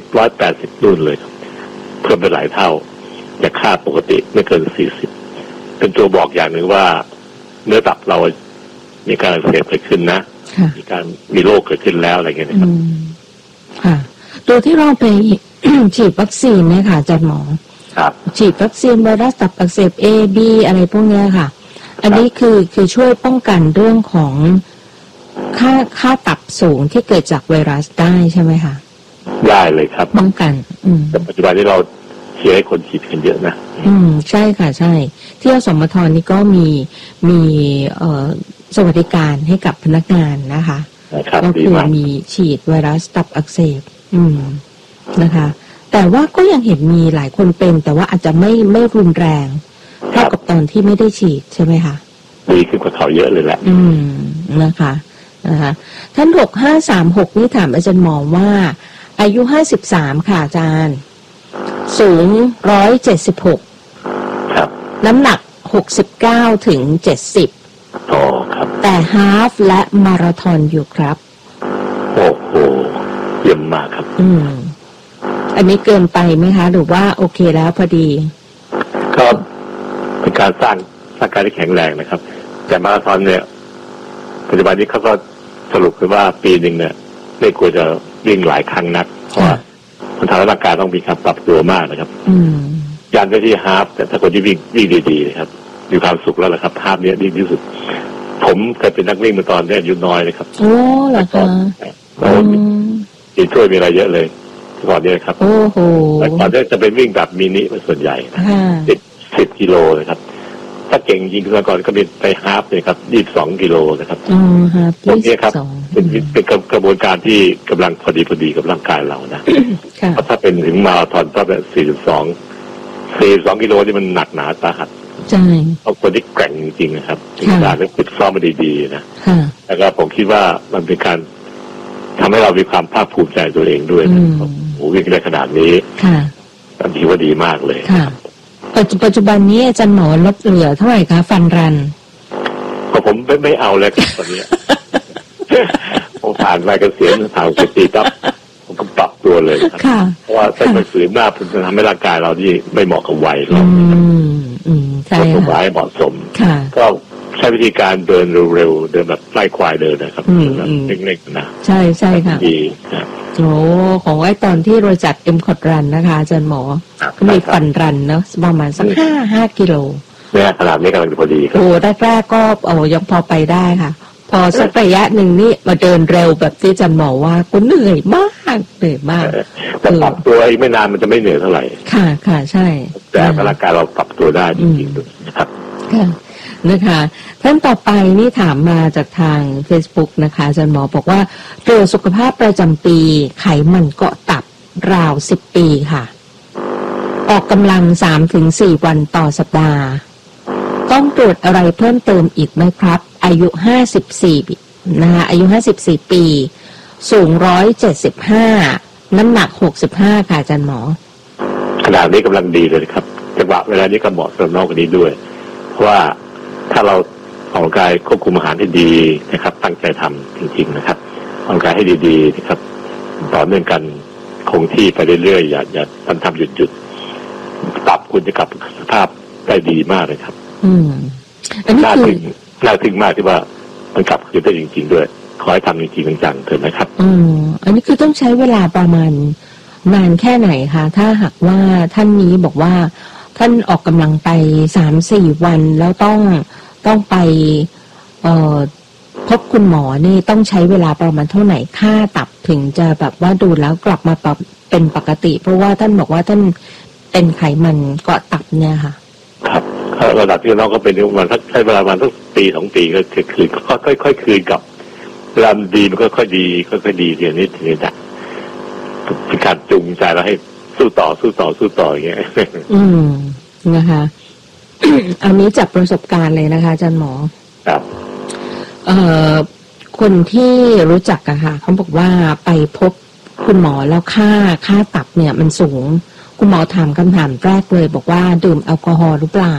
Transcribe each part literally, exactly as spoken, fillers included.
ร้อยแปดสิบนู่นเลยเพิ่มไปหลายเท่าจากค่าปกติไม่เกินสี่สิบเป็นตัวบอกอย่างหนึ่งว่าเนื้อตับเรามีการอักเสบเกิดขึ้นนะมีการมีโรคเกิดขึ้นแล้วอะไรเงี้ยนะครับค่ะตัวที่เราไป ฉีดวัคซีนเนี่ยค่ะอาจารย์หมอครับฉีดวัคซีนไวรัสตับอักเสบ A B อะไรพวกเนี้ยค่ะอันนี้คือคือช่วยป้องกันเรื่องของค่าค่าตับสูงที่เกิดจากไวรัสได้ใช่ไหมคะได้เลยครับป้องกันอืมแต่ปัจจุบันนี้เราเชียร์ให้คนฉีดกันเยอะนะอืมใช่ค่ะใช่ที่อสมทนี่ก็มีมีเอ่อสวัสดิการให้กับพนักงานนะคะก็คือมีฉีดไวรัสตับอักเสบอืมนะคะแต่ว่าก็ยังเห็นมีหลายคนเป็นแต่ว่าอาจจะไม่ไม่รุนแรงเท่ากับตอนที่ไม่ได้ฉีดใช่ไหมคะดีขึ้นกว่าเขาเยอะเลยแหละอืมนะคะนะคะท่านหกห้าสามหกนี่ถามอาจารย์หมอว่าอายุห้าสิบสามค่ะอาจารย์สูงร้อยเจ็ดสิบหกครับน้ำหนักหกสิบเก้าถึงเจ็ดสิบอ๋อครับแต่ฮาล์ฟและมาราธอนอยู่ครับโอ้โหเยี่ยมมากครับอืมอันนี้เกินไปไหมคะหรือว่าโอเคแล้วพอดีก็เป็นการสร้างร่างกายที่แข็งแรงนะครับแต่มาราธอนเนี่ยปัจจุบันนี้เขาก็สรุปคือว่าปีหนึ่งเนี่ยไม่ควรจะวิ่งหลายครั้งนักเพราะว่ามันทำให้ร่างกายต้องมีการปรับตัวมากนะครับยันไปที่ฮาล์ฟแต่ถ้าคนที่วิ่งวิ่งดีๆนะครับมีความสุขแล้วแหละครับฮาล์ฟเนี้ยดีที่สุดผมเคยเป็นนักวิ่งมาตอนนี้อายุน้อยเลยครับโอ้เหรอคะแล้วมีช่วยมีอะไรเยอะเลยก่อนนี้ครับโอ้โหแต่ก่อนนี้จะเป็นวิ่งแบบมินิเป็นส่วนใหญ่สิบสิบกิโลนะครับถ้าเก่งจริงๆก่อนก็เป็นไปฮาล์ฟเลยครับยี่สิบสองกิโลนะครับอ๋อฮาล์ฟตรงนี้ครับเป็นเป็นกระบวนการที่กำลังพอดีพอดีกับร่างกายเรานะเพราะถ้าเป็นถึงมาราธอนก็แบบสี่สิบสองสี่สิบสองกิโลนี่มันหนักหนาสาหัสใช่เอาคนที่แกร่งจริงๆนะครับถึงการต้องฝึกซ้อมมาดีๆนะแล้วก็ผมคิดว่ามันเป็นการทำให้เรามีความภาคภูมิใจตัวเองด้วยนะโอ้วิ่งได้ขนาดนี้อันนี้ว่าดีมากเลยปัจจุบันนี้อาจารย์หมอลดเหลือเท่าไหร่คะฟันรันก็ผมไม่ไม่เอาเลยตอนนี้ผมผ่านไปเกษียณผ่านสิบปีปั๊บผมก็ปรับตัวเลยครับเพราะว่าถ้าไปฝืนมากมันจะทำให้ร่างกายเราที่ไม่เหมาะกับวัยเราก็ต้องไว้เหมาะสมก็ใช้วิธีการเดินเร็วๆเดินแบบไล่ควายเดินนะครับเล็กๆนะใช่ใช่ค่ะดีโอ้ของไอ้ตอนที่เราจัดเอ็มคอร์ดรันนะคะอาจารย์หมอก็มีฟันรันเนาะประมาณสักห้าห้ากิโลเนี่ยขนาดนี้กำลังพอดีครับโอ้แรกๆก็โอ้ยังพอไปได้ค่ะพอสักระยะหนึ่งนี่มาเดินเร็วแบบที่อาจารย์หมอว่าก็เหนื่อยมากเหนื่อยมากแต่ปรับตัวอีกไม่นานมันจะไม่เหนื่อยเท่าไหร่ค่ะค่ะใช่แต่ร่างกายเราปรับตัวได้จริงๆนะครับค่ะนะคะท่านต่อไปนี่ถามมาจากทาง Facebook นะคะอาจารย์หมอบอกว่าตรวจสุขภาพประจำปีไขมันเกาะตับราวสิบปีค่ะออกกำลัง สามถึงสี่ วันต่อสัปดาห์ต้องตรวจอะไรเพิ่มเติมอีกไหมครับอายุห้าสิบสี่นะคะอายุห้าสิบสี่ปีสูงหนึ่งร้อยเจ็ดสิบห้าน้ำหนักหกสิบห้าค่ะอาจารย์หมอขนาดนี้กำลังดีเลยครับจังหวะเวลานี้ก็เหมาะสำหรับน้องคนนี้ด้วยเพราะว่าถ้าเราออกกำลังกายควบคุมอาหารให้ดีนะครับตั้งใจทำจริงๆนะครับออกกำลังกายให้ดีๆนะครับต่อเนื่องกันคงที่ไปเรื่อยๆอย่าอย่าทำทำหยุดหยุดปรับคุณจะกลับสภาพได้ดีมากเลยครับอืมอันนี้คือน่าทึ่งมากที่ว่ามันกลับคืนได้จริงๆด้วยขอให้ทำจริงๆจังๆเถอะนะครับอืมอันนี้คือต้องใช้เวลาประมาณนานแค่ไหนคะถ้าหากว่าท่านนี้บอกว่าท่านออกกำลังไป สามถึงสี่ วันแล้วต้องต้องไปเอ่อพบคุณหมอนี่ต้องใช้เวลาประมาณเท่าไหร่ค่าตับถึงจะแบบว่าดูแล้วกลับมาปรับเป็นปกติเพราะว่าท่านบอกว่าท่านเป็นไขมันเกาะตับเนี่ยค่ะครับระดับที่น้องก็เป็นประมาณสักใช้เวลาประมาณสักปีสองปีก็คืนค่อยๆคืนกับเวลาดีมันก็ค่อยดีค่อยๆดีทีนี้ทีนี้จ้ะเป็นการจูงใจเราให้สู้ต่อสู้ต่อสู้ต่ออย่างเงี้ยอืมนะคะ อันนี้จากประสบการณ์เลยนะคะอาจารย์หมอครับเอ่อคนที่รู้จักอะค่ะเขาบอกว่าไปพบคุณหมอแล้วค่าค่าตับเนี่ยมันสูงคุณหมอถามคำถามแรกเลยบอกว่าดื่มแอลกอฮอล์หรือเปล่า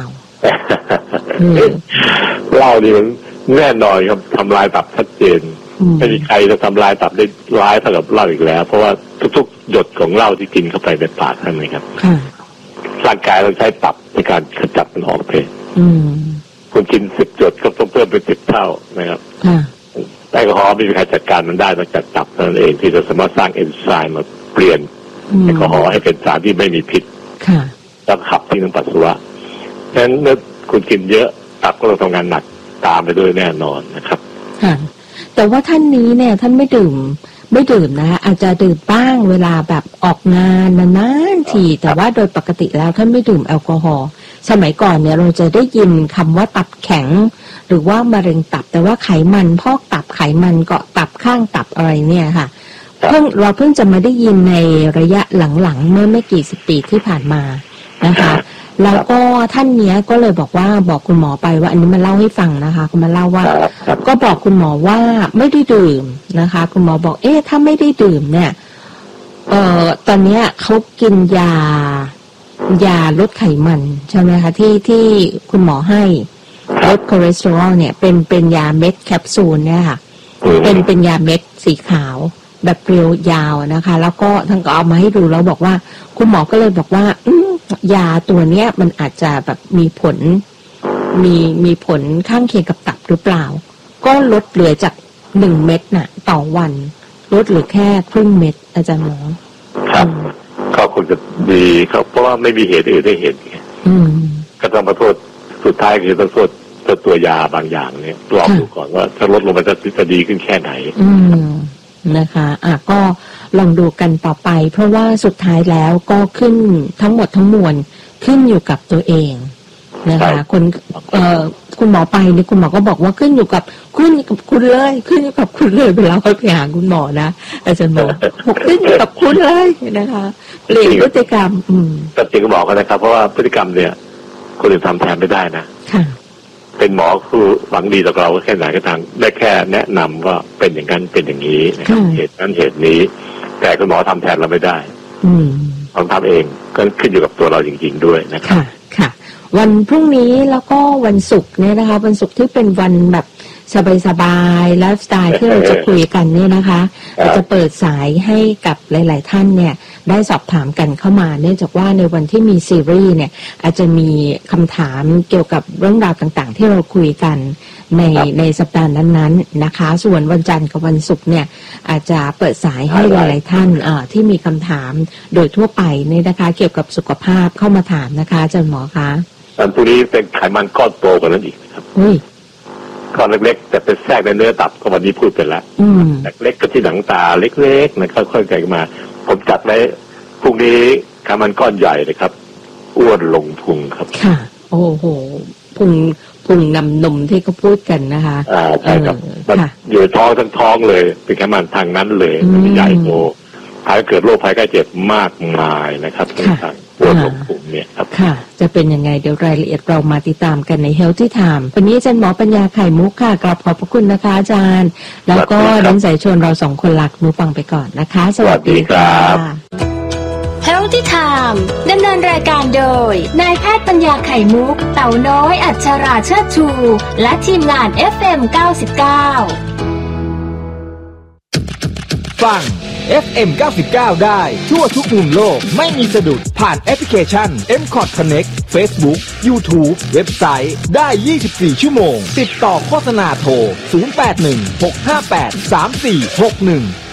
เหล้านี่มันแน่นอนครับทำลายตับชัดเจนไม่มีใครจะทำลายตับได้ร้ายเท่ากับเหล้าอีกแล้วเพราะว่าทุกๆหยดของเหล้าที่กินเข้าไปในปากนั่นเองครับร่างกายเราใช้ตับในการขจัดมันออกไปคุณกินสิบหยดก็ต้องเพิ่มเป็นสิบเท่านะครับแอลกอฮอล์ไม่มีใครจัดการมันได้นอกจากตับนั่นเองที่จะสามารถสร้างเอนไซม์มาเปลี่ยนแอลกอฮอล์ให้เป็นสารที่ไม่มีพิษแล้วขับทิ้งน้ำปัสสาวะฉะนั้นเมื่อคุณกินเยอะตับก็ต้องทำงานหนักตามไปด้วยแน่นอนนะครับค่ะแต่ว่าท่านนี้เนี่ยท่านไม่ดื่มไม่ดื่มนะอาจจะดื่มบ้างเวลาแบบออกงานนานๆทีแต่ว่าโดยปกติแล้วท่านไม่ดื่มแอลกอฮอล์สมัยก่อนเนี่ยเราจะได้ยินคำว่าตับแข็งหรือว่ามะเร็งตับแต่ว่าไขมันพอกตับไขมันเกาะตับข้างตับอะไรเนี่ยค่ะเพิ่งเราเพิ่งจะมาได้ยินในระยะหลังๆเมื่อไม่กี่สิบปีที่ผ่านมานะคะแล้วก็ท่านเนี้ยก็เลยบอกว่าบอกคุณหมอไปว่าอันนี้มาเล่าให้ฟังนะคะคุณมาเล่าว่าก็บอกคุณหมอว่าไม่ได้ดื่มนะคะคุณหมอบอกเอ๊ะถ้าไม่ได้ดื่มเนี่ยเอ่อตอนเนี้ยเขากินยายาลดไขมันใช่ไหมคะที่ที่คุณหมอให้ลดคอเลสเตอรอลเนี่ยเป็นเป็นยาเม็ดแคปซูลเนี่ยค่ะเป็นเป็นยาเม็ดสีขาวแบบเปรียวยาวนะคะแล้วก็ท่านก็เอามาให้ดูแล้วบอกว่าคุณหมอก็เลยบอกว่าอืมยาตัวเนี้ยมันอาจจะแบบมีผลมีมีผลข้างเคียงกับตับหรือเปล่าก็ลดเหลือจากหนึ่งเม็ดน่ะต่อวันลดเหลือแค่ครึ่งเม็ดอาจารย์หมอครับก็คงจะดีครับเพราะว่าไม่มีเหตุอื่นได้เห็นก็ต้องมาโทษสุดท้ายคือต้องโทษตัวยาบางอย่างเนี่ยลองดูก่อนว่าถ้าลดลงมันจะจะดีขึ้นแค่ไหนนะคะอ่ะก็ลองดูกันต่อไปเพราะว่าสุดท้ายแล้วก็ขึ้นทั้งหมดทั้งมวลขึ้นอยู่กับตัวเองนะคะคนเอ่อคุณหมอไปเนี่ยคุณหมอก็บอกว่าขึ้นอยู่กับขึ้นกับคุณเลยขึ้นอยู่กับคุณเลยเวลาเขาไปหาคุณหมอนะอาจารย์หมอบอกขึ้นอยู่กับคุณเลยนะคะเปลี่ยนพฤติกรรมอืมแต่จริงก็บอกกันนะครับเพราะว่าพฤติกรรมเนี่ยคนอื่นทำแทนไม่ได้นะค่ะเป็นหมอคือหวังดีต่อเราแค่ไหนก็ตามได้แค่แนะนำว่าเป็นอย่างนั้นเป็นอย่างนี้นะครับเหตุนั้นเหตุนี้แต่คุณหมอทำแทนเราไม่ได้ต้องทำเองก็ขึ้นอยู่กับตัวเราจริงๆด้วยนะครับค่ะค่ะวันพรุ่งนี้แล้วก็วันศุกร์เนี่ยนะคะวันศุกร์ที่เป็นวันแบบสบายๆไลฟ์สไตล์ที่เราจะคุยกันเนี่ยนะคะเราจะเปิดสายให้กับหลายๆท่านเนี่ยได้สอบถามกันเข้ามาเนื่องจากว่าในวันที่มีซีรีส์เนี่ยอาจจะมีคำถามเกี่ยวกับเรื่องราวต่างๆที่เราคุยกันในในสัปดาห์นั้นๆนะคะส่วนวันจันทร์กับวันศุกร์เนี่ยอาจจะเปิดสายให้หลายๆท่านที่มีคำถามโดยทั่วไปเนี่ยนะคะเกี่ยวกับสุขภาพเข้ามาถามนะคะอาจารย์หมอคะอันพวกนี้เป็นไขมันก้อนโตกว่านั้นอีกครับก้อนเล็กๆแต่เป็นแทรกในเนื้อตับก็วันนี้พูดไปแล้วเล็กก็ที่หนังตาเล็กๆนะค่อยๆไกลมาผมจัดไว้พรุ่งนี้ไขมันก้อนใหญ่เลยครับอ้วนลงพุงครับค่ะโอ้โหพุงพุงนำนมที่เขาพูดกันนะคะอ่าใช่ครับมันอยู่ท้องทั้งท้องเลยเป็นไขมันทางนั้นเลยมันใหญ่โตถ้าเกิดโรคภัยไข้เจ็บมากมายนะครับต่างๆอ้วนลงพุงเนี่ยครับค่ะจะเป็นยังไงเดี๋ยวรายละเอียดเรามาติดตามกันใน Healthy Time วันนี้อาจารย์หมอปัญญาไข่มุกค่ะกราบขอบพระคุณนะคะอาจารย์แล้วก็น้องสายชวนเราสองคนหลักมือฟังไปก่อนนะคะสวัสดีค่ะ Healthy Time ดำเนินรายการโดยนายแพทย์ปัญญาไข่มุกเต่าน้อยอัชราเชิดชูและทีมงาน เอฟ เอ็ม เก้าสิบเก้าฟัง เอฟ เอ็ม เก้าสิบเก้า ได้ทั่วทุกมุมโลกไม่มีสะดุดผ่านแอปพลิเคชัน เอ็ม คอท Connect Facebook YouTube เว็บไซต์ได้ยี่สิบสี่ชั่วโมงติดต่อโฆษณาโทรศูนย์ แปด หนึ่ง หก ห้า แปด สาม สี่ หก หนึ่ง